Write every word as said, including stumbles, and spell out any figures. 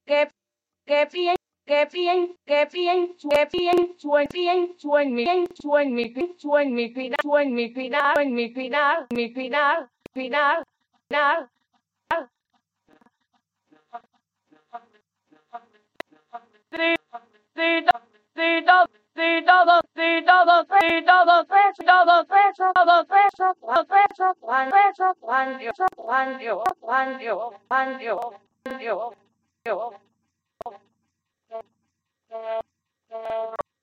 que que bien, que bien, que bien, que bien, suen bien, suen bien, suen mi fin, suen mi final, suen mi final, suen mi final, mi final, final, final. Sí, sí, sí, todo, sí, todo, sí, todo, sí, todo, tres, todo, tres, todo, tres, todo, tres, one, tres, one, yo, one, yo, one, yo, one, yo, one, yo, yo.